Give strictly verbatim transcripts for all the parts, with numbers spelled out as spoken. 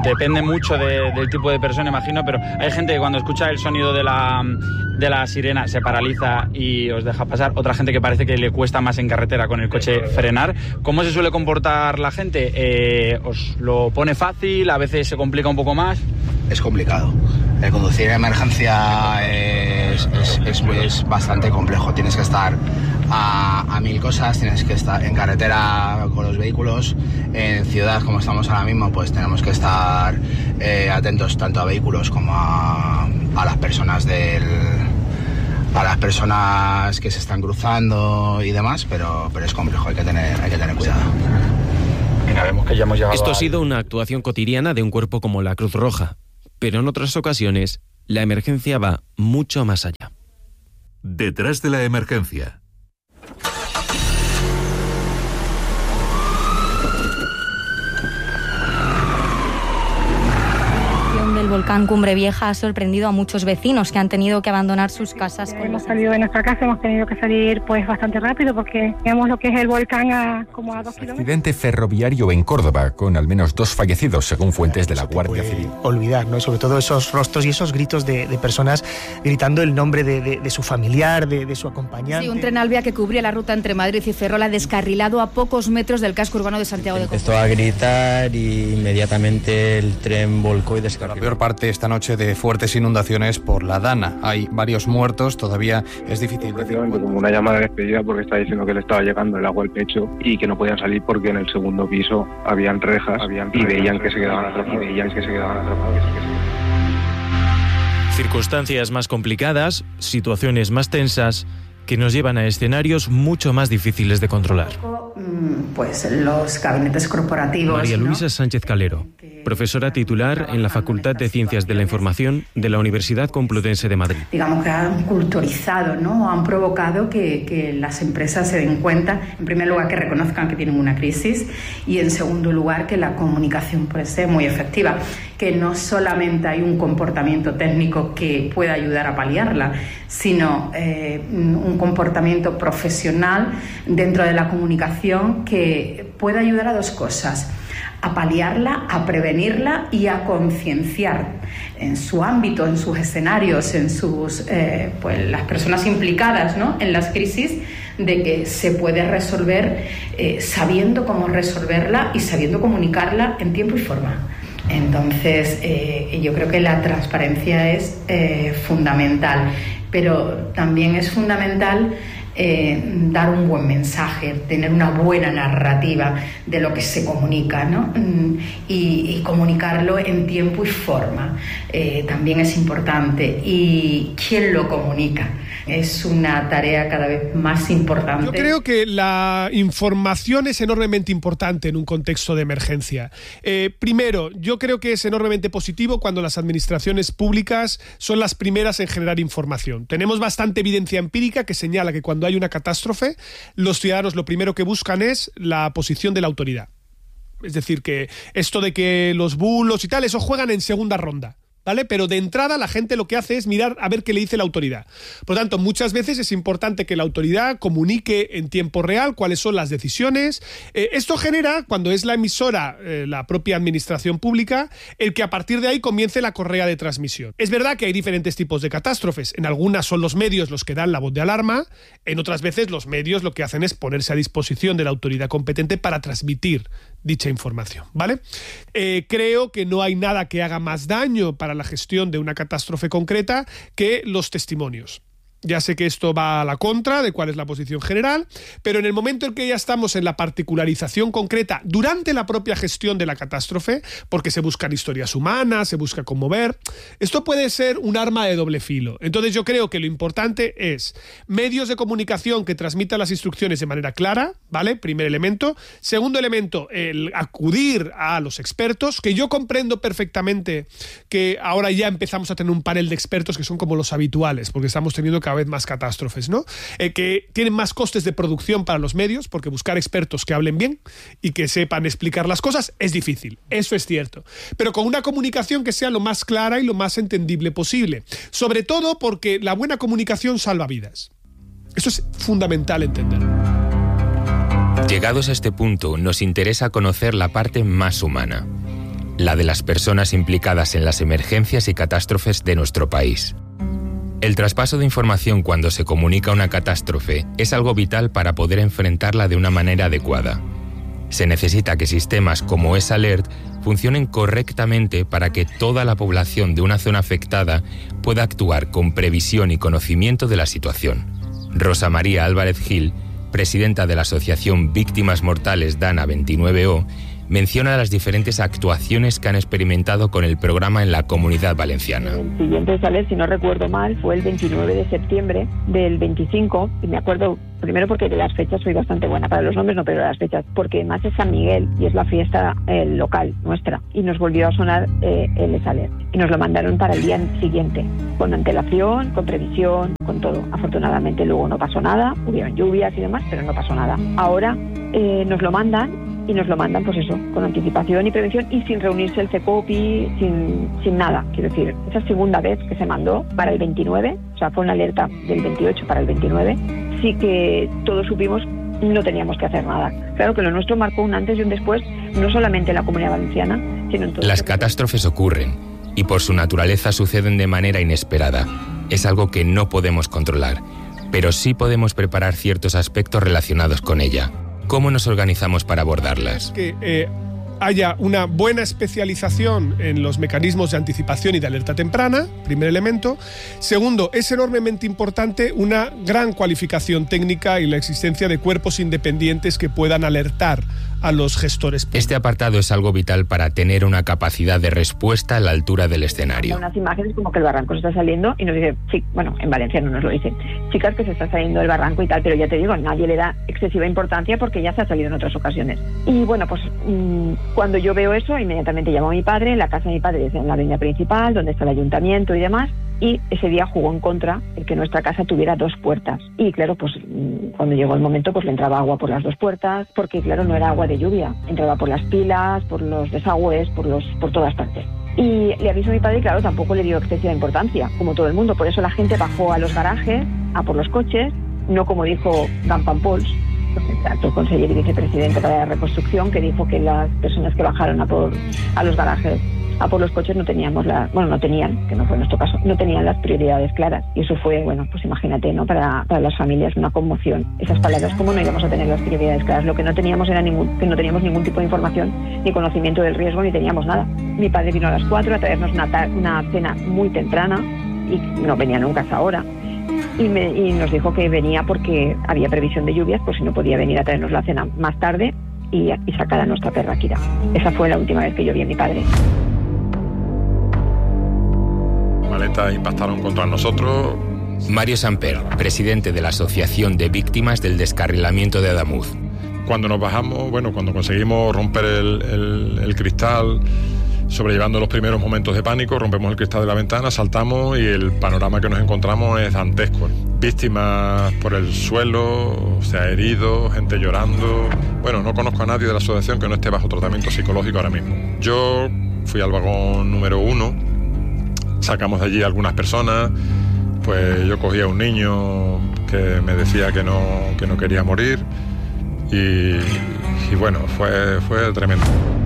depende mucho de, del tipo de persona, imagino, pero hay gente que cuando escucha el sonido de la, de la sirena se paraliza y os deja pasar. Otra gente que parece que le cuesta más en carretera con el coche frenar. ¿Cómo se suele comportar la gente? Eh, ¿Os lo pone fácil? ¿A veces se complica un poco más? Es complicado. El conducir en emergencia es, es, es, es bastante complejo. Tienes que estar a, a mil cosas, tienes que estar en carretera con los vehículos. En ciudad, como estamos ahora mismo, pues tenemos que estar eh, atentos tanto a vehículos como a, a las personas del... a las personas que se están cruzando y demás, pero, pero es complejo, hay que tener, hay que tener cuidado. Mira, vemos que ya hemos llegado. Esto ha al... sido una actuación cotidiana de un cuerpo como la Cruz Roja, pero en otras ocasiones la emergencia va mucho más allá. Detrás de la emergencia. El volcán Cumbre Vieja ha sorprendido a muchos vecinos que han tenido que abandonar sus casas. Con hemos salido de nuestra casa, hemos tenido que salir pues bastante rápido porque tenemos lo que es el volcán a como a dos kilómetros. Accidente ferroviario en Córdoba con al menos dos fallecidos según fuentes de la Guardia Civil. Olvidar, ¿no? Sobre todo esos rostros y esos gritos de, de personas gritando el nombre de, de, de su familiar, de, de su acompañante. Sí, un tren Alvia que cubría la ruta entre Madrid y Ferrol ha descarrilado a pocos metros del casco urbano de Santiago de Compostela. Empezó a gritar y inmediatamente el tren volcó y descarriló. La peor parte esta noche de fuertes inundaciones por la Dana. Hay varios muertos, todavía es difícil decir. Como una llamada de despedida porque está diciendo que le estaba llegando el agua al pecho y que no podían salir porque en el segundo piso habían rejas, habían y veían que se quedaban atrapados, y veían que se quedaban atrapados. Circunstancias más complicadas, situaciones más tensas que nos llevan a escenarios mucho más difíciles de controlar. Pues los gabinetes corporativos. María Luisa ¿no? Sánchez Calero, profesora titular en la Facultad de Ciencias de la Información de la Universidad Complutense de Madrid. Digamos que han culturizado, ¿no? Han provocado que, que las empresas se den cuenta, en primer lugar, que reconozcan que tienen una crisis y, en segundo lugar, que la comunicación puede ser muy efectiva, que no solamente hay un comportamiento técnico que pueda ayudar a paliarla, sino eh, un comportamiento profesional dentro de la comunicación que puede ayudar a dos cosas: a paliarla, a prevenirla y a concienciar en su ámbito, en sus escenarios, en sus eh, pues las personas implicadas, ¿no?, en las crisis, de que se puede resolver eh, sabiendo cómo resolverla y sabiendo comunicarla en tiempo y forma. Entonces, eh, yo creo que la transparencia es eh, fundamental, pero también es fundamental eh, dar un buen mensaje, tener una buena narrativa de lo que se comunica, ¿no? Y, y comunicarlo en tiempo y forma. Eh, también es importante. ¿Y quién lo comunica? Es una tarea cada vez más importante. Yo creo que la información es enormemente importante en un contexto de emergencia. Eh, primero, yo creo que es enormemente positivo cuando las administraciones públicas son las primeras en generar información. Tenemos bastante evidencia empírica que señala que cuando hay una catástrofe, los ciudadanos lo primero que buscan es la posición de la autoridad. Es decir, que esto de que los bulos y tal, eso juegan en segunda ronda, ¿vale? Pero de entrada la gente lo que hace es mirar a ver qué le dice la autoridad. Por lo tanto, muchas veces es importante que la autoridad comunique en tiempo real cuáles son las decisiones. Eh, esto genera, cuando es la emisora, eh, la propia administración pública, el que a partir de ahí comience la correa de transmisión. Es verdad que hay diferentes tipos de catástrofes. En algunas son los medios los que dan la voz de alarma, en otras veces los medios lo que hacen es ponerse a disposición de la autoridad competente para transmitir dicha información, ¿vale? Eh, creo que no hay nada que haga más daño para la gestión de una catástrofe concreta que los testimonios. Ya sé que esto va a la contra de cuál es la posición general, pero en el momento en que ya estamos en la particularización concreta durante la propia gestión de la catástrofe, porque se buscan historias humanas, se busca conmover, esto puede ser un arma de doble filo. Entonces yo creo que lo importante es medios de comunicación que transmitan las instrucciones de manera clara, ¿vale? Primer elemento. Segundo elemento, el acudir a los expertos, que yo comprendo perfectamente que ahora ya empezamos a tener un panel de expertos que son como los habituales, porque estamos teniendo cada vez más catástrofes, ¿no? Eh, que tienen más costes de producción para los medios, porque buscar expertos que hablen bien y que sepan explicar las cosas es difícil, eso es cierto, pero con una comunicación que sea lo más clara y lo más entendible posible, sobre todo porque la buena comunicación salva vidas. Eso es fundamental entender. Llegados a este punto, nos interesa conocer la parte más humana. la de las personas implicadas en las emergencias y catástrofes de nuestro país. El traspaso de información cuando se comunica una catástrofe es algo vital para poder enfrentarla de una manera adecuada. Se necesita que sistemas como EsAlert funcionen correctamente para que toda la población de una zona afectada pueda actuar con previsión y conocimiento de la situación. Rosa María Álvarez Gil, presidenta de la Asociación Víctimas Mortales DANA veintinueve O, menciona las diferentes actuaciones que han experimentado con el programa en la Comunidad Valenciana. El siguiente EsAlert, si no recuerdo mal, fue el veintinueve de septiembre del veinticinco, y me acuerdo primero porque de las fechas soy bastante buena, para los nombres no, pero de las fechas, porque además es San Miguel y es la fiesta eh, local nuestra, y nos volvió a sonar eh, el EsAlert, y nos lo mandaron para el día siguiente, con antelación, con previsión, con todo. Afortunadamente luego no pasó nada, hubieron lluvias y demás, pero no pasó nada. Ahora eh, nos lo mandan, y nos lo mandan, pues eso, con anticipación y prevención y sin reunirse el CECOPI, sin, sin nada. Quiero decir, esa segunda vez que se mandó para el veintinueve, o sea, fue una alerta del veintiocho para el veintinueve, sí que todos supimos, no teníamos que hacer nada. Claro que lo nuestro marcó un antes y un después, no solamente en la Comunidad Valenciana, sino en todo. Las catástrofes ocurren y por su naturaleza suceden de manera inesperada. Es algo que no podemos controlar, pero sí podemos preparar ciertos aspectos relacionados con ella. ¿Cómo nos organizamos para abordarlas? Que eh, haya una buena especialización en los mecanismos de anticipación y de alerta temprana, primer elemento. Segundo, es enormemente importante una gran cualificación técnica y la existencia de cuerpos independientes que puedan alertar a los gestores públicos. Este apartado es algo vital para tener una capacidad de respuesta a la altura del escenario. Unas imágenes como que el barranco se está saliendo y nos dice, sí, bueno, en Valencia no nos lo dicen, chicas, que se está saliendo el barranco y tal, pero ya te digo, nadie le da excesiva importancia porque ya se ha salido en otras ocasiones. Y bueno, pues mmm, cuando yo veo eso, inmediatamente llamo a mi padre. La casa de mi padre es en la avenida principal, donde está el ayuntamiento y demás, y ese día jugó en contra el que nuestra casa tuviera dos puertas. Y claro, pues cuando llegó el momento, pues le entraba agua por las dos puertas, porque claro, no era agua de lluvia, entraba por las pilas, por los desagües, por los por todas partes. Y le aviso a mi padre y claro, tampoco le dio excesiva importancia, como todo el mundo. Por eso la gente bajó a los garajes, a por los coches, no como dijo Gampampols, el consejero y vicepresidente para la reconstrucción, que dijo que las personas que bajaron a por a los garajes, a por los coches, no teníamos la, bueno, no tenían, que no fue nuestro caso, no tenían las prioridades claras. Y eso fue, bueno, pues imagínate, ¿no? Para, para las familias una conmoción. Esas palabras, ¿cómo no íbamos a tener las prioridades claras? Lo que no teníamos era ningún, que no teníamos ningún tipo de información, ni conocimiento del riesgo, ni teníamos nada. Mi padre vino a las cuatro a traernos una, una cena muy temprana, y no venía nunca hasta ahora. Y, me, y nos dijo que venía porque había previsión de lluvias, pues si no podía venir a traernos la cena más tarde y, y sacar a nuestra perra Kira. Esa fue la última vez que yo vi a mi padre. Maletas impactaron contra nosotros. Mario Samper, presidente de la Asociación de Víctimas del Descarrilamiento de Adamuz. Cuando nos bajamos, bueno, cuando conseguimos romper el, el, el cristal, sobrellevando los primeros momentos de pánico, rompemos el cristal de la ventana, saltamos y el panorama que nos encontramos es dantesco. Víctimas por el suelo, o sea, heridos, gente llorando. Bueno, no conozco a nadie de la asociación que no esté bajo tratamiento psicológico ahora mismo. Yo fui al vagón número uno, sacamos de allí algunas personas, pues yo cogí a un niño que me decía que no, que no quería morir y, y bueno, fue, fue tremendo.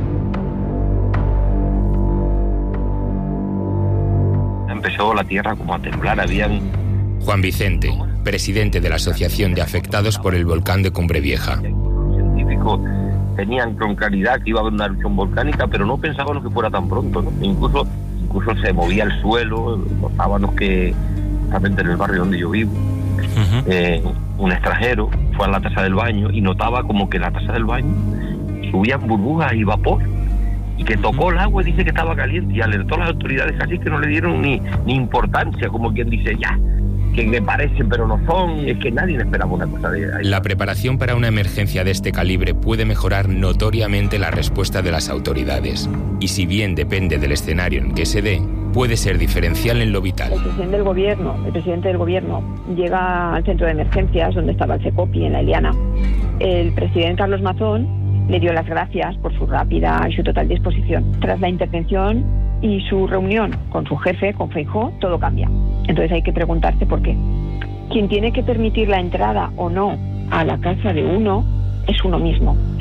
Empezó la tierra como a temblar, habían... Juan Vicente, presidente de la Asociación de Afectados por el Volcán de Cumbre Vieja. Los científicos tenían con claridad que iba a haber una erupción volcánica, pero no pensábamos que fuera tan pronto, ¿no? Incluso, incluso se movía el suelo, notábamos que, justamente en el barrio donde yo vivo, uh-huh. eh, un extranjero fue a la taza del baño y notaba como que en la taza del baño subían burbujas y vapor, y que tocó el agua y dice que estaba caliente y alertó a las autoridades, casi que no le dieron ni, ni importancia, como quien dice, ya, que me parecen pero no son. Es que nadie esperaba una cosa de ahí. La preparación para una emergencia de este calibre puede mejorar notoriamente la respuesta de las autoridades, y si bien depende del escenario en que se dé, puede ser diferencial en lo vital. El presidente del gobierno, el presidente del gobierno llega al centro de emergencias donde estaba el CECOPI en la Eliana. El presidente Carlos Mazón le dio las gracias por su rápida y su total disposición. Tras la intervención y su reunión con su jefe, con Feijóo, todo cambia. Entonces hay que preguntarse por qué. Quien tiene que permitir la entrada o no a la casa de uno es uno mismo.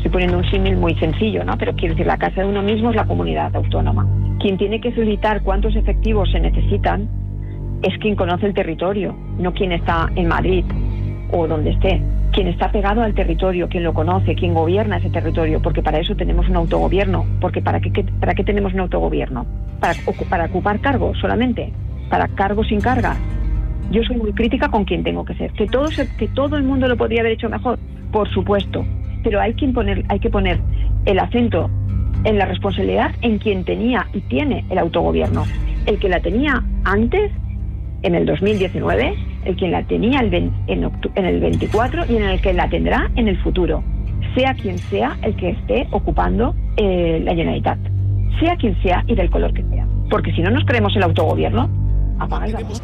Estoy poniendo un símil muy sencillo, ¿no? Pero quiero decir, la casa de uno mismo es la comunidad autónoma. Quien tiene que solicitar cuántos efectivos se necesitan es quien conoce el territorio, no quien está en Madrid o donde esté. Quien está pegado al territorio, quien lo conoce, quien gobierna ese territorio, porque para eso tenemos un autogobierno. Porque ¿para qué, para qué tenemos un autogobierno? ¿Para, para ocupar cargos solamente? ¿Para cargos sin carga? Yo soy muy crítica con quien tengo que ser. ¿Que todo, se, que todo el mundo lo podría haber hecho mejor? Por supuesto. Pero hay que poner, hay que poner el acento en la responsabilidad en quien tenía y tiene el autogobierno. El que la tenía antes, en el dos mil diecinueve, el que la tenía en el veinticuatro y en el que la tendrá en el futuro. Sea quien sea el que esté ocupando eh, la Generalitat. Sea quien sea y del color que sea. Porque si no nos creemos el autogobierno, apaga el vapor.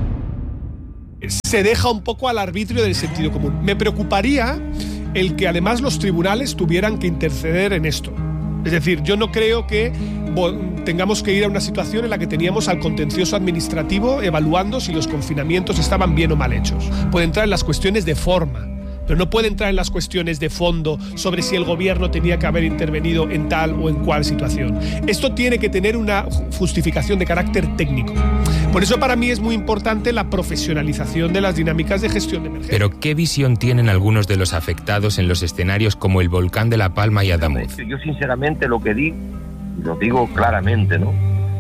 Se deja un poco al arbitrio del sentido común. Me preocuparía el que además los tribunales tuvieran que interceder en esto. Es decir, yo no creo que tengamos que ir a una situación en la que teníamos al contencioso administrativo evaluando si los confinamientos estaban bien o mal hechos. Puede entrar en las cuestiones de forma, pero no puede entrar en las cuestiones de fondo sobre si el gobierno tenía que haber intervenido en tal o en cual situación. Esto tiene que tener una justificación de carácter técnico. Por eso para mí es muy importante la profesionalización de las dinámicas de gestión de emergencia. Pero ¿qué visión tienen algunos de los afectados en los escenarios como el volcán de La Palma y Adamuz? Yo sinceramente lo que digo, lo digo claramente, ¿no?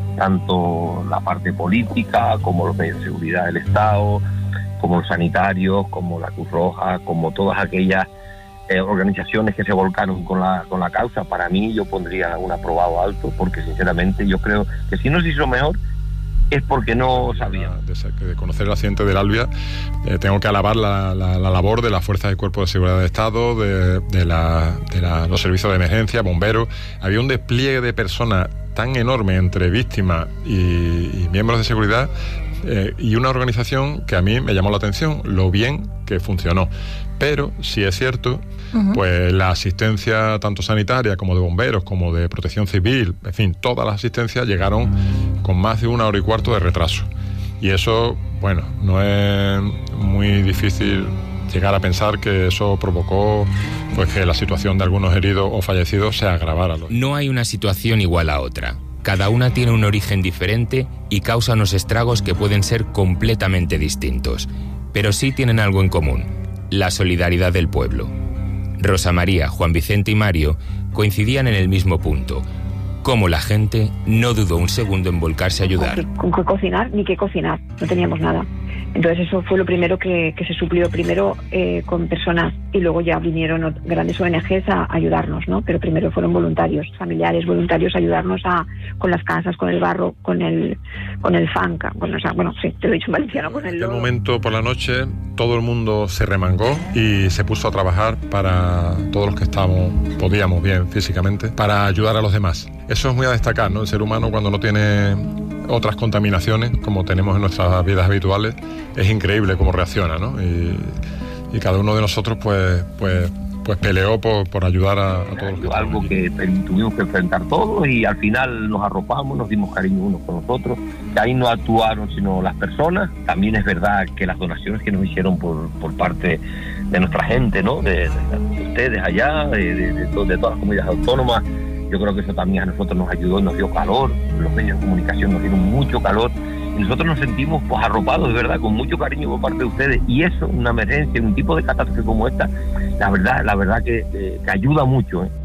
Tanto la parte política como los medios de seguridad del Estado, como los sanitarios, como la Cruz Roja, como todas aquellas eh, organizaciones que se volcaron con la, con la causa, para mí yo pondría un aprobado alto, porque sinceramente yo creo que si no se hizo mejor es porque no sabía. De, de conocer el accidente del Albia, eh, tengo que alabar la, la, la labor de las fuerzas del Cuerpo de Seguridad del Estado, de, de, la, de la, los servicios de emergencia, bomberos. Había un despliegue de personas tan enorme entre víctimas y, y miembros de seguridad, eh, y una organización que a mí me llamó la atención, lo bien que funcionó. Pero sí es cierto, uh-huh. pues la asistencia tanto sanitaria como de bomberos, como de protección civil, en fin, todas las asistencias llegaron con más de una hora y cuarto de retraso. Y eso, bueno, no es muy difícil llegar a pensar que eso provocó pues que la situación de algunos heridos o fallecidos se agravara. No hay una situación igual a otra. Cada una tiene un origen diferente y causa unos estragos que pueden ser completamente distintos. Pero sí tienen algo en común: la solidaridad del pueblo. Rosa María, Juan Vicente y Mario coincidían en el mismo punto: cómo la gente no dudó un segundo en volcarse a ayudar. Con qué cocinar, ni qué cocinar, no teníamos nada. Entonces eso fue lo primero que, que se suplió, primero eh, con personas, y luego ya vinieron grandes O N Ges a ayudarnos, ¿no? Pero primero fueron voluntarios, familiares, voluntarios a ayudarnos a, con las casas, con el barro, con el con el fanca, con, o sea, bueno, sí, te lo he dicho en valenciano, con el... En aquel momento por la noche todo el mundo se remangó y se puso a trabajar para todos los que estábamos, podíamos bien físicamente, para ayudar a los demás. Eso es muy a destacar, ¿no? El ser humano, cuando no tiene otras contaminaciones como tenemos en nuestras vidas habituales, es increíble cómo reacciona, ¿no? Y, y cada uno de nosotros pues pues pues peleó por, por ayudar a, a todos los que algo aquí. que tuvimos que enfrentar todos, y al final nos arropamos, nos dimos cariño unos con los otros. Que ahí no actuaron sino las personas. También es verdad que las donaciones que nos hicieron por, por parte de nuestra gente, ¿no? De, de, de ustedes allá, de, de, de, de todas las comunidades autónomas, yo creo que eso también a nosotros nos ayudó, nos dio calor. Los medios de comunicación nos dieron mucho calor y nosotros nos sentimos pues arropados, de verdad, con mucho cariño por parte de ustedes. Y eso, una emergencia, un tipo de catástrofe como esta, la verdad, la verdad que, eh, que ayuda mucho, ¿eh?